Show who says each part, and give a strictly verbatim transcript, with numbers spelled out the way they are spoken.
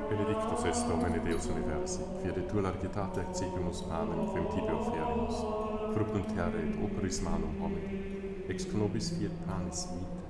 Speaker 1: Benedictus est Domine Deus universi, fiat largitate accepimus panem quem tibi offerimus, fructum terrae et operis manum homini, ex nobis fiat panis vitae.